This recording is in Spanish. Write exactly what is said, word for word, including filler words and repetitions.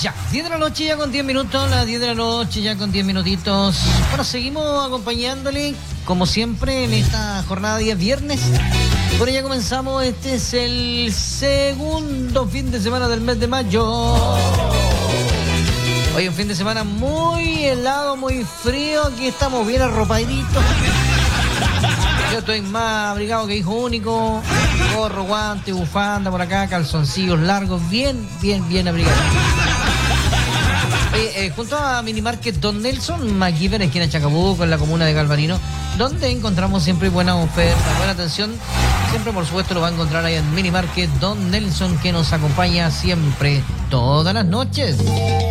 Ya, diez de la noche ya con diez minutos, las diez de la noche ya con diez minutitos. Bueno, seguimos acompañándole, como siempre, en esta jornada de día viernes. Bueno, ya comenzamos, este es el segundo fin de semana del mes de mayo. Hoy un fin de semana muy helado, muy frío, aquí estamos bien arropaditos. Yo estoy más abrigado que hijo único, gorro, guante, bufanda por acá, calzoncillos largos, bien, bien, bien abrigados. Oye, eh, junto a Minimarket Don Nelson, McGiver, esquina Chacabuco, en la comuna de Galvarino, donde encontramos siempre buenas ofertas, buena atención. Siempre, por supuesto, lo va a encontrar ahí en Minimarket Don Nelson, que nos acompaña siempre, todas las noches.